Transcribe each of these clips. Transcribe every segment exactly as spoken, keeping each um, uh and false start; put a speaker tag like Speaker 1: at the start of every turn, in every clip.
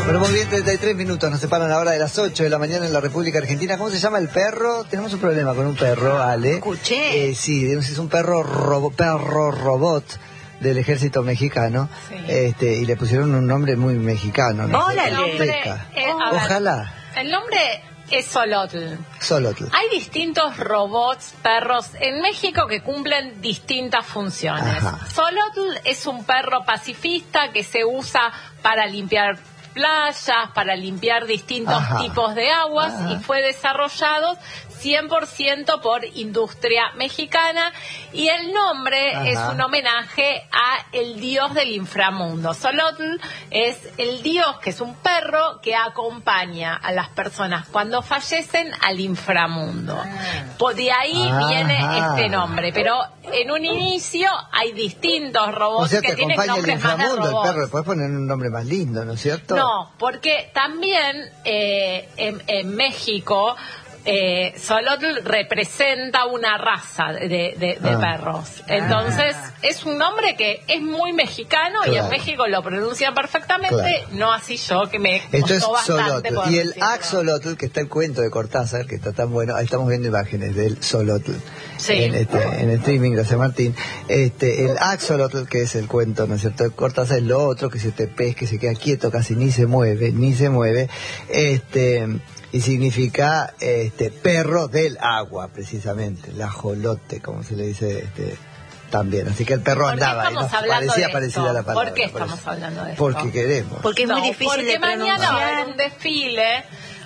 Speaker 1: Bueno, muy bien, treinta y tres minutos, nos separan ahora de las ocho de la mañana en la República Argentina. ¿Cómo se llama el perro? Tenemos un problema con un perro, Ale.
Speaker 2: Escuché.
Speaker 1: Eh, sí, es un perro, robo, perro robot del ejército mexicano.
Speaker 3: Sí.
Speaker 1: Este, y le pusieron un nombre muy mexicano, ¿no?
Speaker 2: ¡Órale!
Speaker 3: El nombre, eh, a ver,
Speaker 1: Ojalá.
Speaker 3: el nombre es Xolotl.
Speaker 1: Xolotl.
Speaker 3: Hay distintos robots, perros en México que cumplen distintas funciones.
Speaker 1: Ajá.
Speaker 3: Xolotl es un perro pacifista que se usa para limpiar playas, para limpiar distintos
Speaker 1: Ajá.
Speaker 3: tipos de aguas
Speaker 1: Ajá.
Speaker 3: y fue desarrollado cien por ciento por industria mexicana y el nombre
Speaker 1: Ajá.
Speaker 3: es un homenaje a el dios del inframundo. Xolotl es el dios que es un perro que acompaña a las personas cuando fallecen al inframundo. Por de ahí
Speaker 1: Ajá.
Speaker 3: viene este nombre, pero en un inicio hay distintos robots
Speaker 1: O sea,
Speaker 3: que
Speaker 1: te
Speaker 3: tienen
Speaker 1: acompaña el
Speaker 3: nombres más de
Speaker 1: inframundo, el
Speaker 3: robots.
Speaker 1: perro. Le puedes poner un nombre más lindo, ¿no es cierto?
Speaker 3: No, porque también eh, en, en México eh, Xolotl representa una raza de, de, de
Speaker 1: Ah.
Speaker 3: perros. Entonces es un nombre que es muy mexicano y
Speaker 1: Claro.
Speaker 3: en México lo pronuncian perfectamente,
Speaker 1: Claro.
Speaker 3: no así yo que me
Speaker 1: Esto es
Speaker 3: costó bastante
Speaker 1: Xolotl.
Speaker 3: poder
Speaker 1: Y el
Speaker 3: decirlo.
Speaker 1: axolotl, que está el cuento de Cortázar, que está tan bueno. Ahí estamos viendo imágenes del Xolotl.
Speaker 3: Sí.
Speaker 1: En, este, en el streaming, gracias Martín. Este, el axolotl, que es el cuento, ¿no es cierto?, de Cortázar, es lo otro, que es este pez que se queda quieto, casi ni se mueve, ni se mueve. Este, y significa este perro del agua, precisamente. El ajolote, como se le dice este, también. Así que el perro
Speaker 3: ¿Por qué
Speaker 1: andaba,
Speaker 3: estamos
Speaker 1: ¿no?
Speaker 3: hablando
Speaker 1: Parecía
Speaker 3: de
Speaker 1: parecida
Speaker 3: esto?
Speaker 1: la palabra.
Speaker 3: ¿Por qué
Speaker 1: por
Speaker 3: estamos
Speaker 1: eso.
Speaker 3: hablando de esto?
Speaker 1: Porque queremos.
Speaker 2: Porque es muy
Speaker 3: No,
Speaker 2: difícil
Speaker 3: porque
Speaker 2: de
Speaker 3: mañana va a haber
Speaker 2: pronunciar.
Speaker 3: un desfile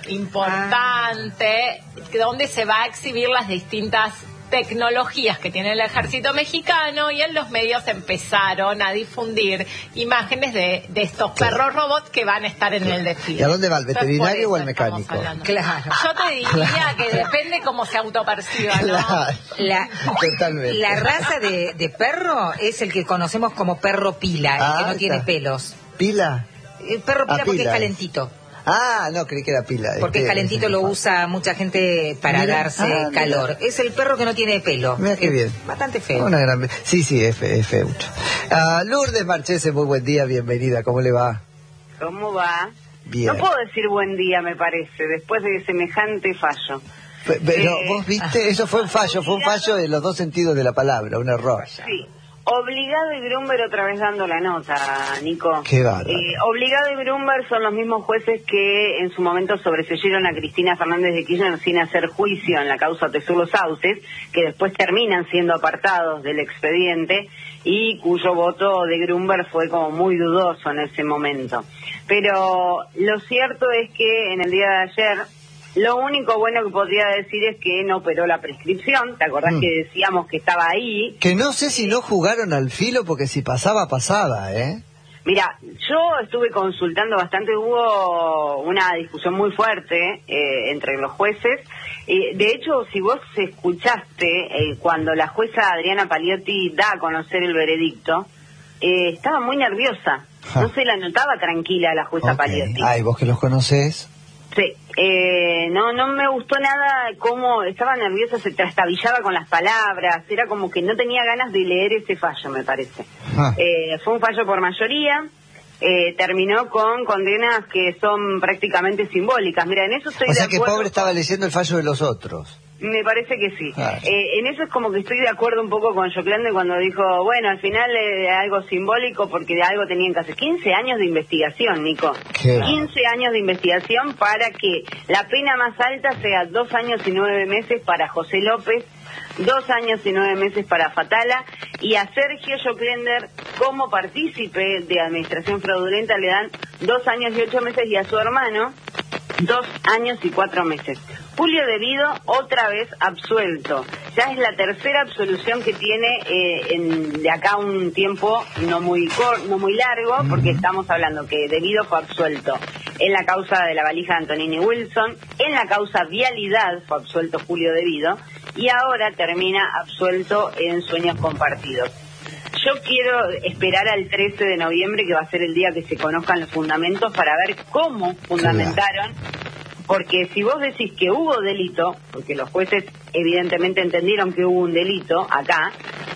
Speaker 3: importante donde se va a exhibir las distintas tecnologías que tiene el ejército mexicano y en los medios empezaron a difundir imágenes de, de estos
Speaker 1: Claro.
Speaker 3: perros robots que van a estar en el desfile.
Speaker 1: ¿Y a dónde va, al
Speaker 3: Entonces,
Speaker 1: veterinario
Speaker 3: por
Speaker 1: o al
Speaker 3: eso estamos
Speaker 1: mecánico?
Speaker 3: hablando.
Speaker 2: Claro.
Speaker 3: Yo te diría que depende cómo se autoperciba, ¿no?
Speaker 1: Claro.
Speaker 2: La,
Speaker 1: Totalmente.
Speaker 2: la raza de, de perro es el que conocemos como perro pila, el
Speaker 1: Ah,
Speaker 2: que no tiene
Speaker 1: está.
Speaker 2: pelos.
Speaker 1: ¿Pila?
Speaker 2: El perro pila
Speaker 1: Ah,
Speaker 2: porque
Speaker 1: pila.
Speaker 2: es calentito.
Speaker 1: Ah, no, creí que era pila.
Speaker 2: Porque
Speaker 1: Este,
Speaker 2: calentito lo usa mucha gente para
Speaker 1: Mira.
Speaker 2: darse
Speaker 1: Ah, mira.
Speaker 2: calor. Es el perro que no tiene pelo.
Speaker 1: Mira qué
Speaker 2: Es
Speaker 1: bien.
Speaker 2: Bastante feo.
Speaker 1: Una gran... Sí, sí, es, fe- es feucho. Ah, Lourdes Marchese, muy buen día, bienvenida. ¿Cómo le va?
Speaker 4: ¿Cómo va?
Speaker 1: Bien.
Speaker 4: No puedo decir buen día, me parece, después de semejante fallo.
Speaker 1: Pe- Pero
Speaker 4: Eh,
Speaker 1: vos viste, eso fue un fallo, fue un fallo en los dos sentidos de la palabra, un error.
Speaker 4: Sí. Obligado y Grumber otra vez dando la nota, Nico.
Speaker 1: Qué bárbaro.
Speaker 4: Eh, Obligado y Grumber son los mismos jueces que en su momento sobreseyeron a Cristina Fernández de Kirchner sin hacer juicio en la causa Tesur Los Sauces, que después terminan siendo apartados del expediente y cuyo voto de Grumber fue como muy dudoso en ese momento. Pero lo cierto es que en el día de ayer lo único bueno que podría decir es que no operó la prescripción. ¿Te acordás
Speaker 1: Mm.
Speaker 4: que decíamos que estaba ahí?
Speaker 1: Que no sé si no jugaron al filo, porque si pasaba, pasaba, ¿eh?
Speaker 4: Mira, yo estuve consultando bastante, hubo una discusión muy fuerte eh, entre los jueces. Eh, de hecho, si vos escuchaste eh, cuando la jueza Adriana Paliotti da a conocer el veredicto, eh, estaba muy nerviosa.
Speaker 1: Ja.
Speaker 4: No se la notaba tranquila la jueza
Speaker 1: Ok.
Speaker 4: Paliotti.
Speaker 1: Ay, vos que los conocés.
Speaker 4: Sí, eh, no, no me gustó nada cómo estaba nerviosa, se trastabillaba con las palabras, era como que no tenía ganas de leer ese fallo, me parece.
Speaker 1: Ah.
Speaker 4: Eh, fue un fallo por mayoría, eh, terminó con condenas que son prácticamente simbólicas. Mira, en eso estoy
Speaker 1: O sea
Speaker 4: de
Speaker 1: que
Speaker 4: acuerdo.
Speaker 1: pobre estaba leyendo el fallo de los otros.
Speaker 4: Me parece que sí.
Speaker 1: Claro.
Speaker 4: Eh, en eso es como que estoy de acuerdo un poco con Yoclande cuando dijo, bueno, al final eh, algo simbólico porque de algo tenían que hacer. quince años de investigación, Nico.
Speaker 1: Qué
Speaker 4: quince años de investigación para que la pena más alta sea dos años y nueve meses para José López, dos años y nueve meses para Fatala, y a Sergio Yoclender, como partícipe de administración fraudulenta, le dan dos años y ocho meses, y a su hermano, dos años y cuatro meses. Julio Devido, otra vez absuelto. Ya es la tercera absolución que tiene eh, en, de acá un tiempo no muy cor, no muy largo, porque estamos hablando que Devido fue absuelto en la causa de la valija de Antonini Wilson, en la causa Vialidad fue absuelto Julio Devido, y ahora termina absuelto en Sueños Compartidos. Yo quiero esperar al trece de noviembre, que va a ser el día que se conozcan los fundamentos, para ver cómo fundamentaron. Porque si vos decís que hubo delito, porque los jueces evidentemente entendieron que hubo un delito acá,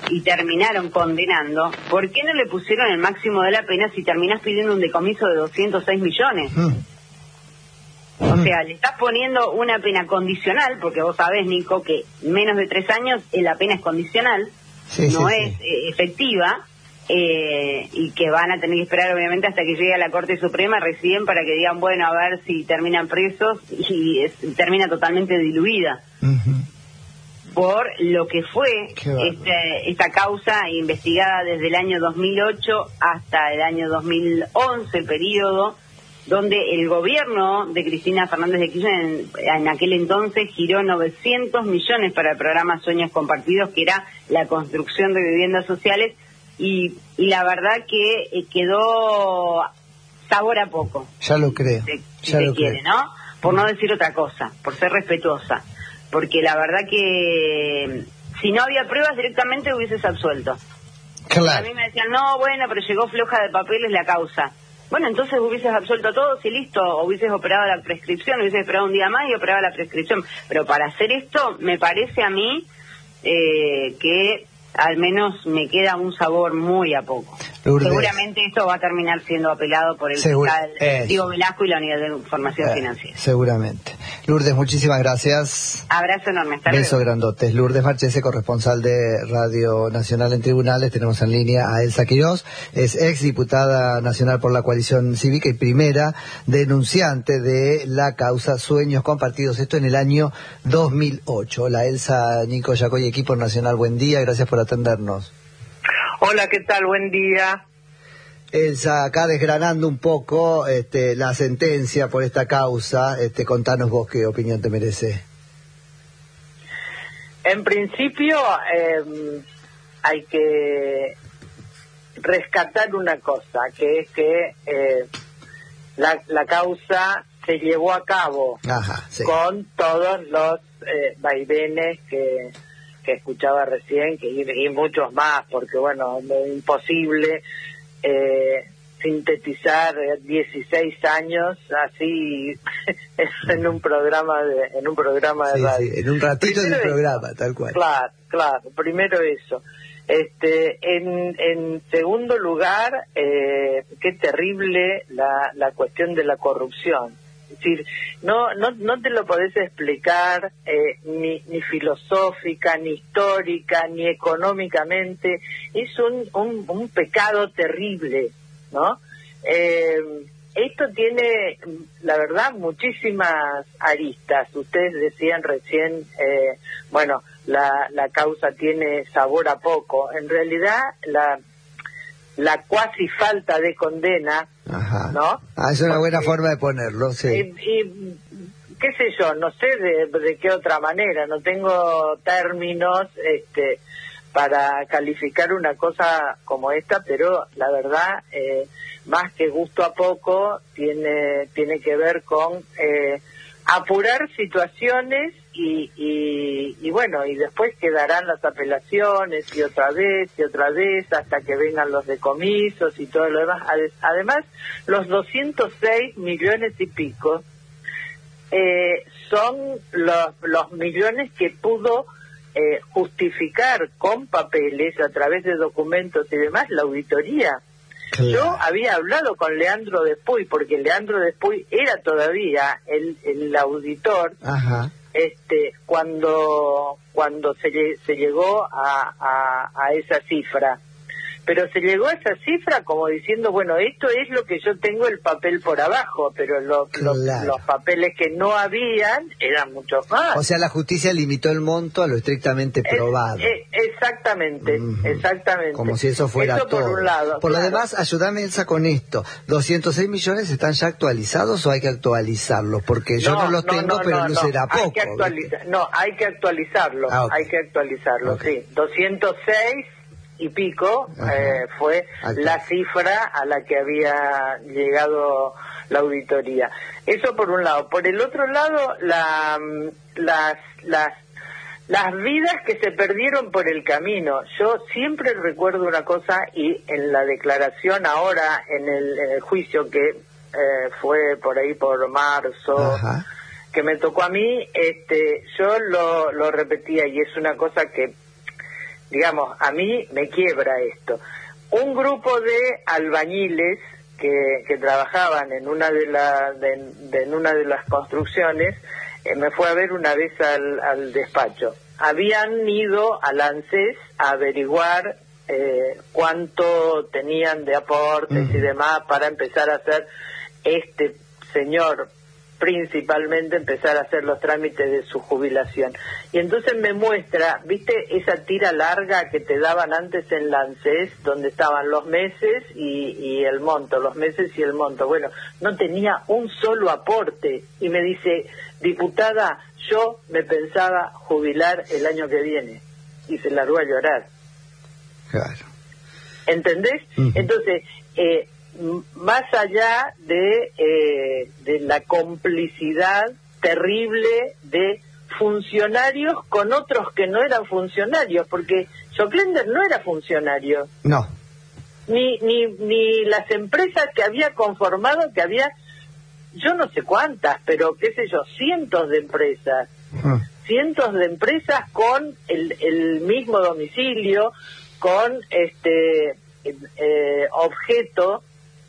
Speaker 4: y terminaron condenando, ¿por qué no le pusieron el máximo de la pena si terminás pidiendo un decomiso de doscientos seis millones? Mm. O sea, le estás poniendo una pena condicional, porque vos sabés, Nico, que menos de tres años eh, la pena es condicional, sí, no sí, es sí. Eh, efectiva, eh, y que van a tener que esperar obviamente hasta que llegue a la Corte Suprema recién para que digan, bueno, a ver si terminan presos, y es, termina totalmente diluida. Uh-huh. Por lo que fue este, esta causa investigada desde el año dos mil ocho hasta el año dos mil once, periodo donde el gobierno de Cristina Fernández de Kirchner en, en aquel entonces giró novecientos millones para el programa Sueños Compartidos, que era la construcción de viviendas sociales, y, y la verdad que eh, quedó sabor a poco.
Speaker 1: Ya lo creo.
Speaker 4: Si, si
Speaker 1: ya
Speaker 4: se
Speaker 1: lo
Speaker 4: quiere,
Speaker 1: creo.
Speaker 4: ¿no? Por no decir otra cosa, por ser respetuosa. Porque la verdad que si no había pruebas directamente hubieses absuelto.
Speaker 1: Claro.
Speaker 4: A mí me decían, no, bueno, pero llegó floja de papeles la causa. Bueno, entonces hubieses absuelto a todos y listo, o hubieses operado la prescripción, hubieses esperado un día más y operado la prescripción. Pero para hacer esto, me parece a mí eh, que al menos me queda un sabor muy a poco. Lourdes. Seguramente esto va a terminar siendo apelado por el
Speaker 1: Segur
Speaker 4: fiscal Diego Velasco y la Unidad de Información eh, Financiera.
Speaker 1: Seguramente. Lourdes, muchísimas gracias.
Speaker 4: Abrazo enorme. Hasta
Speaker 1: Beso
Speaker 4: luego.
Speaker 1: grandotes. Lourdes Marchese, corresponsal de Radio Nacional en Tribunales. Tenemos en línea a Elsa Quiroz, es ex diputada nacional por la Coalición Cívica y primera denunciante de la causa Sueños Compartidos. Esto en el año dos mil ocho. Hola Elsa, Nico Yacoy, equipo nacional, buen día, gracias por atendernos.
Speaker 5: Hola, ¿qué tal? Buen día.
Speaker 1: Elsa, acá desgranando un poco este, la sentencia por esta causa, este, contanos vos qué opinión te merece.
Speaker 5: En principio eh, hay que rescatar una cosa, que es que eh, la, la causa se llevó a cabo. Ajá, sí. Con todos los eh, vaivenes que... que escuchaba recién, que y, y muchos más, porque bueno, es imposible eh, sintetizar dieciséis años así en un programa de en un programa de
Speaker 1: sí,
Speaker 5: radio.
Speaker 1: Sí, en un ratito del programa, tal cual.
Speaker 5: Claro, claro, primero eso. Este, en, en segundo lugar, eh, qué terrible la, la cuestión de la corrupción. Es decir, no no no te lo podés explicar eh, ni ni filosófica, ni histórica, ni económicamente. Es un un, un pecado terrible, ¿no? Eh, esto tiene, la verdad, muchísimas aristas. Ustedes decían recién, eh, bueno, la la causa tiene sabor a poco. En realidad, la la cuasi falta de condena,
Speaker 1: Ajá.
Speaker 5: ¿no?
Speaker 1: Ah, es una
Speaker 5: Porque,
Speaker 1: buena forma de ponerlo, sí.
Speaker 5: Y, y qué sé yo, no sé de, de qué otra manera, no tengo términos este, para calificar una cosa como esta, pero la verdad, eh, más que gusto a poco, tiene tiene que ver con eh, apurar situaciones y, y, y bueno, y después quedarán las apelaciones y otra vez y otra vez hasta que vengan los decomisos y todo lo demás. Además, los doscientos seis millones y pico eh, son los, los millones que pudo eh, justificar con papeles a través de documentos y demás la auditoría. Claro. Yo había hablado con Leandro Despuy, porque Leandro Despuy era todavía el, el auditor. Ajá. Este, cuando cuando se, se llegó a, a, a esa cifra. Pero se llegó a esa cifra como diciendo, bueno, esto es lo que yo tengo el papel por abajo, pero lo, claro. los, los papeles que no habían eran muchos más.
Speaker 1: O sea, la justicia limitó el monto a lo estrictamente probado.
Speaker 5: Eh, eh, exactamente, uh-huh. exactamente.
Speaker 1: Como si eso fuera
Speaker 5: eso
Speaker 1: todo.
Speaker 5: Por un lado.
Speaker 1: Por
Speaker 5: claro.
Speaker 1: lo demás, ayúdame, Elsa, con esto. ¿doscientos seis millones están ya actualizados o hay que actualizarlos? Porque yo no, no los no, tengo, no, pero no, luce era poco.
Speaker 5: Hay que actualiza- no, hay que actualizarlo, ah, okay. hay que actualizarlo, okay. sí. doscientos seis y pico eh, fue Alto. La cifra a la que había llegado la auditoría. Eso por un lado. Por el otro lado, la, las, las, las vidas que se perdieron por el camino. Yo siempre recuerdo una cosa, y en la declaración ahora, en el, en el juicio que eh, fue por ahí por marzo, Ajá. que me tocó a mí, este, yo lo, lo repetía, y es una cosa que digamos, a mí me quiebra esto. Un grupo de albañiles que, que trabajaban en una de, la, de, de en una de las construcciones eh, me fue a ver una vez al, al despacho. Habían ido al ANSES a averiguar eh, cuánto tenían de aportes uh-huh. y demás para empezar a hacer este señor, principalmente empezar a hacer los trámites de su jubilación. Y entonces me muestra, ¿viste esa tira larga que te daban antes en la ANSES, donde estaban los meses y, y el monto, los meses y el monto? Bueno, no tenía un solo aporte. Y me dice, diputada, yo me pensaba jubilar el año que viene. Y se largó a llorar.
Speaker 1: Claro.
Speaker 5: ¿Entendés? Uh-huh. Entonces, eh, más allá de, eh, de la complicidad terrible de funcionarios con otros que no eran funcionarios, porque Joclender no era funcionario.
Speaker 1: No.
Speaker 5: Ni, ni, ni las empresas que había conformado, que había, yo no sé cuántas, pero qué sé yo, cientos de empresas. Uh-huh. Cientos de empresas con el, el mismo domicilio, con este eh, objeto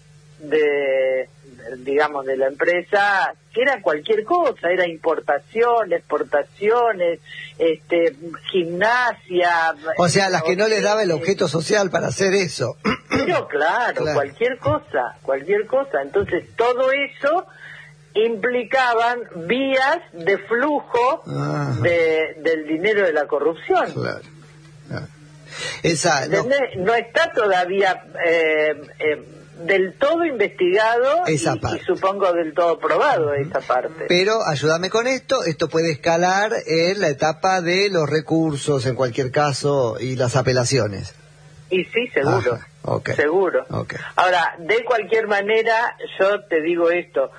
Speaker 5: de, digamos, de la empresa, que era cualquier cosa, era importación, exportaciones, este, gimnasia.
Speaker 1: O sea, las que no les daba el objeto social para hacer eso.
Speaker 5: Pero claro, claro, cualquier cosa, cualquier cosa. Entonces, todo eso implicaban vías de flujo de, del dinero de la corrupción.
Speaker 1: Claro, claro. Esa, no.
Speaker 5: no está todavía eh, eh, del todo investigado y, y supongo del todo probado uh-huh. esa parte.
Speaker 1: Pero ayúdame con esto, esto puede escalar en la etapa de los recursos en cualquier caso y las apelaciones.
Speaker 5: Y sí, seguro,
Speaker 1: Ajá, okay.
Speaker 5: seguro.
Speaker 1: Okay.
Speaker 5: Ahora, de cualquier manera, yo te digo esto,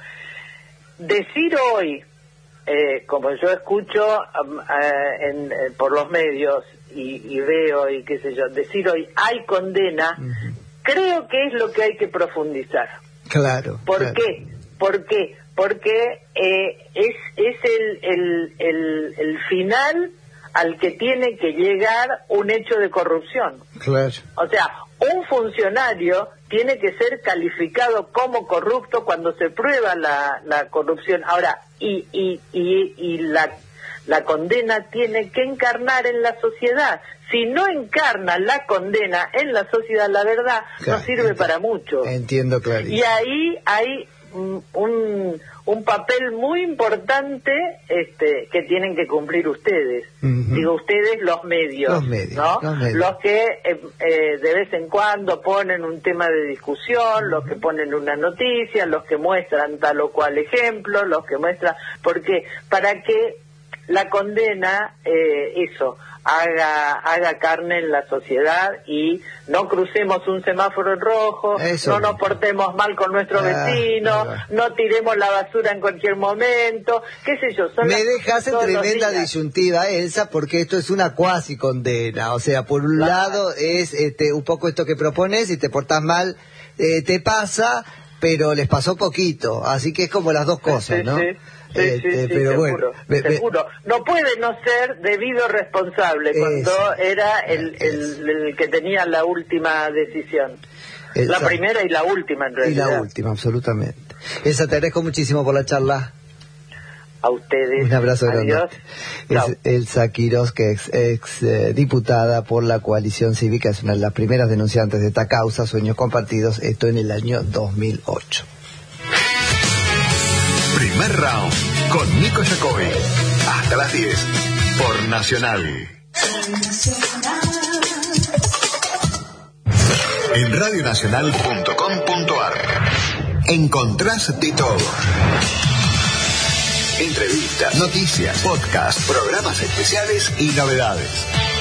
Speaker 5: decir hoy, eh, como yo escucho um, eh, en, eh, por los medios y, y veo y qué sé yo, decir hoy hay condena, uh-huh. creo que es lo que hay que profundizar.
Speaker 1: Claro.
Speaker 5: ¿Por
Speaker 1: claro.
Speaker 5: qué? ¿Por qué? Porque eh, es, es el, el, el, el final al que tiene que llegar un hecho de corrupción.
Speaker 1: Claro.
Speaker 5: O sea, un funcionario tiene que ser calificado como corrupto cuando se prueba la, la corrupción. Ahora, y, y, y, y la, la condena tiene que encarnar en la sociedad. Si no encarna la condena en la sociedad, la verdad, claro, no sirve entiendo, para mucho.
Speaker 1: Entiendo, claro.
Speaker 5: Y ahí hay un, un, un papel muy importante este, que tienen que cumplir ustedes. Uh-huh. Digo ustedes, los medios,
Speaker 1: los medios,
Speaker 5: ¿no?
Speaker 1: Los, medios.
Speaker 5: Los que eh, eh, de vez en cuando ponen un tema de discusión, uh-huh. los que ponen una noticia, los que muestran tal o cual ejemplo, los que muestran... Porque para que la condena, eh, eso... haga haga carne en la sociedad y no crucemos un semáforo en rojo, Eso. no nos portemos mal con nuestro ah, vecino, ah, no tiremos la basura en cualquier momento, qué sé yo. Son
Speaker 1: Me dejas en tremenda disyuntiva, Elsa, porque esto es una cuasi condena, o sea, por un claro. lado es este un poco esto que propones, si te portás mal eh, te pasa, pero les pasó poquito, así que es como las dos cosas,
Speaker 5: sí,
Speaker 1: ¿no?
Speaker 5: Sí. Sí,
Speaker 1: Eh,
Speaker 5: sí,
Speaker 1: eh,
Speaker 5: sí,
Speaker 1: pero
Speaker 5: seguro,
Speaker 1: bueno, me,
Speaker 5: seguro. Me... No puede no ser debido responsable cuando
Speaker 1: eso,
Speaker 5: era el, el, el que tenía la última decisión. Esa. La primera y la última, en realidad.
Speaker 1: Y la última, absolutamente. Elsa, te agradezco muchísimo por la charla.
Speaker 5: A ustedes.
Speaker 1: Un abrazo grande.
Speaker 5: Adiós.
Speaker 1: Es Elsa Quiroz, que es ex eh, diputada por la Coalición Cívica, es una de las primeras denunciantes de esta causa, Sueños Compartidos, esto en el año dos mil ocho.
Speaker 6: Primer round con Nico Jacobi. Hasta las diez por Nacional. En radionacional punto com punto ar encontrás de todo. Entrevistas, noticias, podcast, programas especiales y novedades.